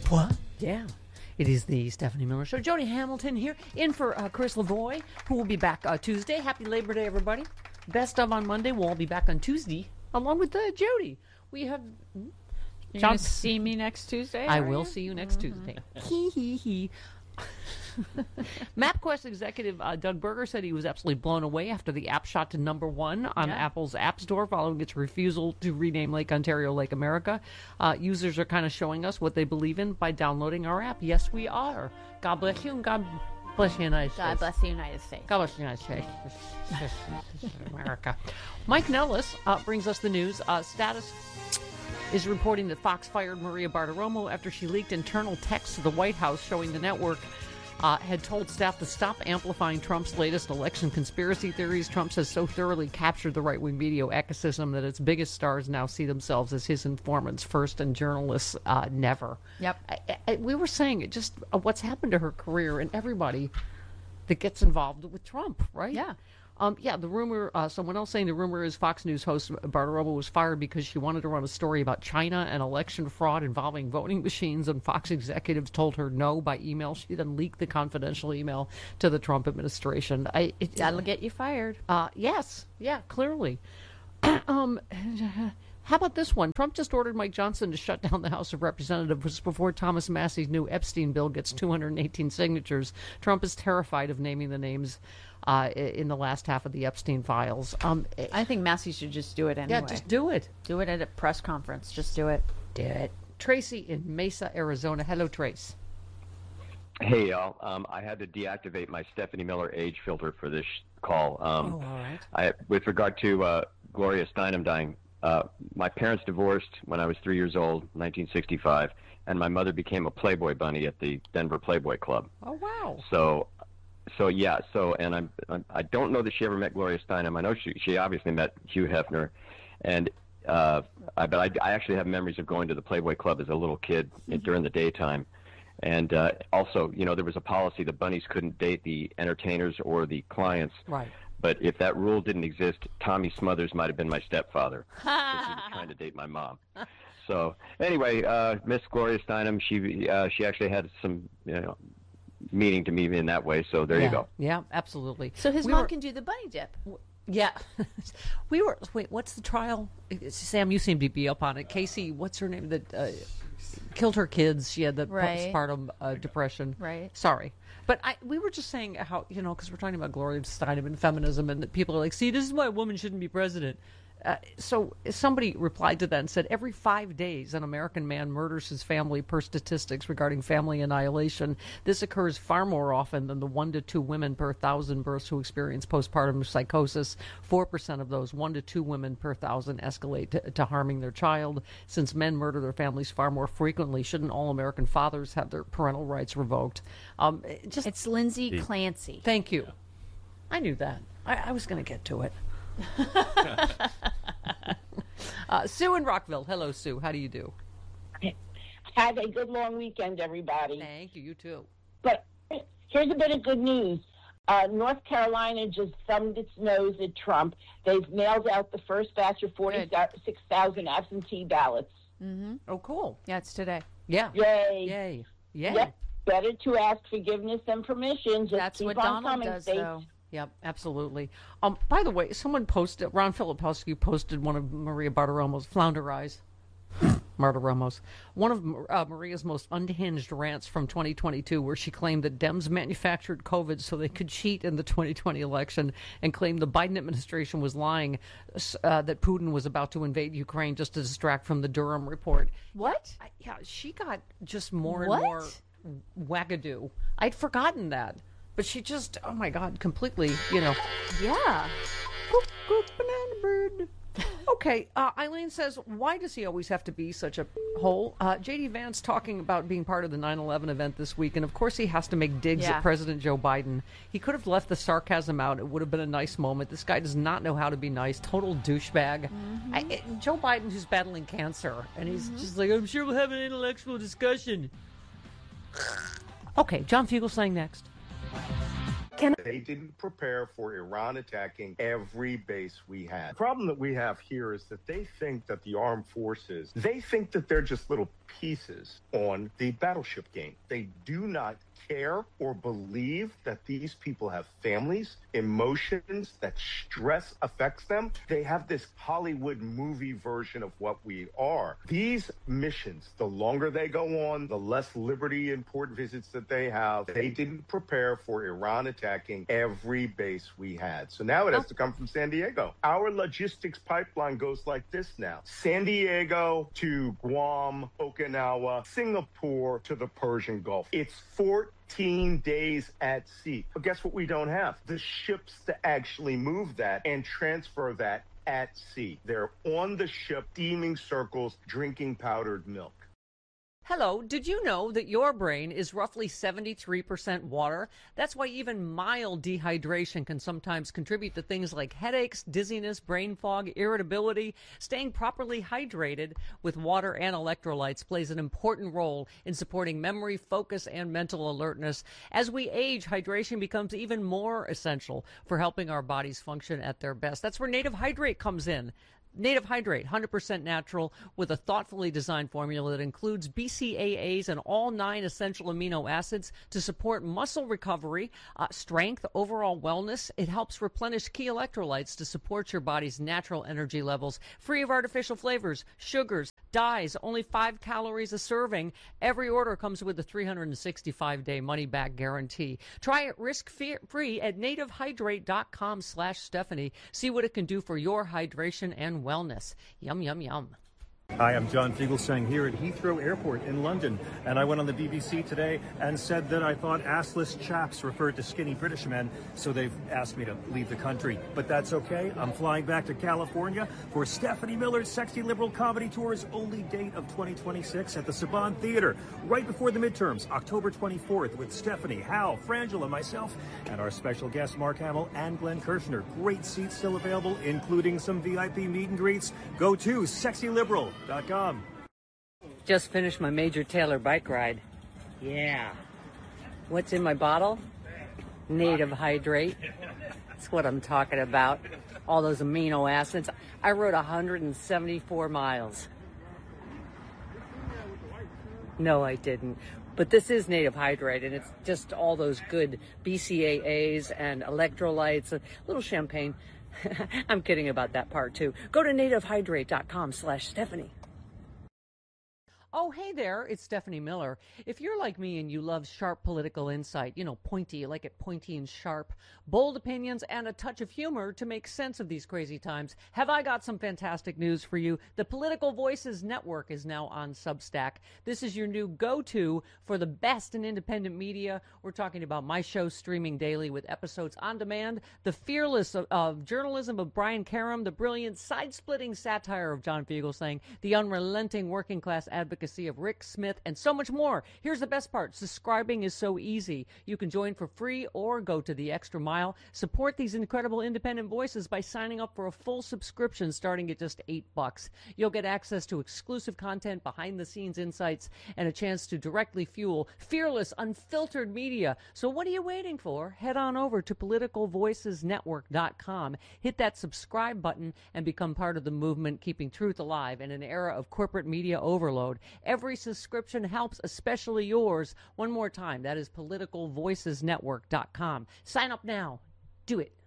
What? Yeah. It is the Stephanie Miller Show. Jody Hamilton here, in for Chris Lavoie, who will be back Tuesday. Happy Labor Day, everybody. Best of on Monday. We'll all be back on Tuesday, along with Jody. We have... You're going to see me next Tuesday? I will see you next Tuesday. Hee hee hee. MapQuest executive Doug Berger said he was absolutely blown away after the app shot to #1 on Apple's App Store following its refusal to rename Lake Ontario Lake America. Users are kind of showing us what they believe in by downloading our app. Yes, we are. God bless you, and God bless the United States. God bless the United States. God bless the United States. This is America. Mike Nellis brings us the news. Status is reporting that Fox fired Maria Bartiromo after she leaked internal texts to the White House showing the network had told staff to stop amplifying Trump's latest election conspiracy theories. Trump has so thoroughly captured the right-wing media ecosystem that its biggest stars now see themselves as his informants first and journalists never. Yep. We were saying it just what's happened to her career and everybody that gets involved with Trump, right? Yeah. The rumor, someone else saying the rumor is Fox News host Bartiromo was fired because she wanted to run a story about China and election fraud involving voting machines, and Fox executives told her no by email. She then leaked the confidential email to the Trump administration. That'll get you fired. Yes. Yeah, clearly. How about this one? Trump just ordered Mike Johnson to shut down the House of Representatives before Thomas Massey's new Epstein bill gets 218 signatures. Trump is terrified of naming the names in the last half of the Epstein files. I think Massey should just do it anyway. Yeah, just do it. Do it at a press conference. Just do it. Do it. Tracy in Mesa, Arizona. Hello, Trace. Hey, y'all. I had to deactivate my Stephanie Miller age filter for this call. All right. With regard to Gloria Steinem dying, my parents divorced when I was 3 years old, 1965, and my mother became a Playboy bunny at the Denver Playboy Club. Oh, wow. And I don't know that she ever met Gloria Steinem. I know she obviously met Hugh Hefner, and but I actually have memories of going to the Playboy Club as a little kid during the daytime. And also, there was a policy that bunnies couldn't date the entertainers or the clients. Right. But if that rule didn't exist, Tommy Smothers might have been my stepfather because he was trying to date my mom. So anyway, Miss Gloria Steinem, she actually had some meaning to me in that way. So there you go. Yeah, absolutely. So his mom can do the bunny dip. Yeah. Wait, what's the trial? Sam, you seem to be up on it. Casey, what's her name? That killed her kids. She had the postpartum depression. Right. Sorry. But we were just saying how, because we're talking about Gloria Steinem and feminism, and that people are like, see, this is why a woman shouldn't be president. So somebody replied to that and said, every 5 days, an American man murders his family per statistics regarding family annihilation. This occurs far more often than the 1 to 2 women per 1,000 births who experience postpartum psychosis. 4% of those 1 to 2 women per 1,000 escalate to harming their child. Since men murder their families far more frequently, shouldn't all American fathers have their parental rights revoked? It's Lindsay Clancy. Thank you. I knew that. I was going to get to it. Sue in Rockville. Hello, Sue. How do you do? Have a good long weekend, everybody. Thank you. You too. But here's a bit of good news. North Carolina just thumbed its nose at Trump. They've mailed out the first batch of 46,000 absentee ballots. Mm-hmm. Oh, cool. Yeah, it's today. Yeah. Yay. Yay. Yay. Yep. Better to ask forgiveness than permission. Just That's keep what on Donald coming, does, states. though. Yep, absolutely. By the way, someone posted, Ron Filipowski posted one of Maria Bartiromo's flounder eyes. Bartiromo's. One of Maria's most unhinged rants from 2022, where she claimed that Dems manufactured COVID so they could cheat in the 2020 election, and claimed the Biden administration was lying that Putin was about to invade Ukraine just to distract from the Durham report. What? She got just more and more wackadoo. I'd forgotten that. But she just, oh my God, completely, Yeah. Banana bird. Okay, Eileen says, why does he always have to be such a hole? J.D. Vance talking about being part of the 9/11 event this week, and of course he has to make digs at President Joe Biden. He could have left the sarcasm out. It would have been a nice moment. This guy does not know how to be nice. Total douchebag. Mm-hmm. Joe Biden, who's battling cancer, and he's just like, I'm sure we'll have an intellectual discussion. Okay, John Fugelsang next. They didn't prepare for Iran attacking every base we had. The problem that we have here is that they think that the armed forces, they think that they're just little pieces on the battleship game. They do not care or believe that these people have families, emotions, that stress affects them. They have this Hollywood movie version of what we are. These missions, the longer they go on, the less liberty and port visits that they have. They didn't prepare for Iran attacking every base we had. So now it has to come from San Diego. Our logistics pipeline goes like this now. San Diego to Guam, Okinawa, Singapore to the Persian Gulf. It's 14 days at sea. But guess what we don't have? The ships to actually move that and transfer that at sea. They're on the ship, steaming circles, drinking powdered milk. Hello, did you know that your brain is roughly 73% water? That's why even mild dehydration can sometimes contribute to things like headaches, dizziness, brain fog, irritability. Staying properly hydrated with water and electrolytes plays an important role in supporting memory, focus, and mental alertness. As we age, hydration becomes even more essential for helping our bodies function at their best. That's where Native Hydrate comes in. Native Hydrate, 100% natural with a thoughtfully designed formula that includes BCAAs and all 9 essential amino acids to support muscle recovery, strength, overall wellness. It helps replenish key electrolytes to support your body's natural energy levels, free of artificial flavors, sugars, dyes, only 5 calories a serving. Every order comes with a 365-day money-back guarantee. Try it risk-free at nativehydrate.com/Stephanie. See what it can do for your hydration and wellness. Yum, yum, yum. Hi, I'm John Fugelsang here at Heathrow Airport in London, and I went on the BBC today and said that I thought assless chaps referred to skinny British men, so they've asked me to leave the country. But that's okay. I'm flying back to California for Stephanie Miller's Sexy Liberal Comedy Tour's only date of 2026 at the Saban Theater, right before the midterms, October 24th, with Stephanie, Hal, Frangela, myself, and our special guests Mark Hamill and Glenn Kirshner. Great seats still available, including some VIP meet and greets. Go to SexyLiberal.com. Just finished my Major Taylor bike ride. Yeah. What's in my bottle? Native Hydrate. That's what I'm talking about. All those amino acids. I rode 174 miles. No, I didn't. But this is Native Hydrate, and it's just all those good BCAAs and electrolytes, a little champagne. I'm kidding about that part, too. Go to nativehydrate.com/Stephanie. Oh, hey there, it's Stephanie Miller. If you're like me and you love sharp political insight, pointy, you like it pointy and sharp, bold opinions, and a touch of humor to make sense of these crazy times, have I got some fantastic news for you. The Political Voices Network is now on Substack. This is your new go-to for the best in independent media. We're talking about my show streaming daily with episodes on demand, the fearless of journalism of Brian Karem, the brilliant side-splitting satire of John Fugelsang, the unrelenting working class advocacy of Rick Smith, and so much more. Here's the best part. Subscribing is so easy. You can join for free or go to the extra mile. Support these incredible independent voices by signing up for a full subscription starting at just $8. You'll get access to exclusive content, behind-the-scenes insights, and a chance to directly fuel fearless, unfiltered media. So what are you waiting for? Head on over to politicalvoicesnetwork.com. Hit that subscribe button and become part of the movement keeping truth alive in an era of corporate media overload. Every subscription helps, especially yours. One more time, that is politicalvoicesnetwork.com. Sign up now. Do it.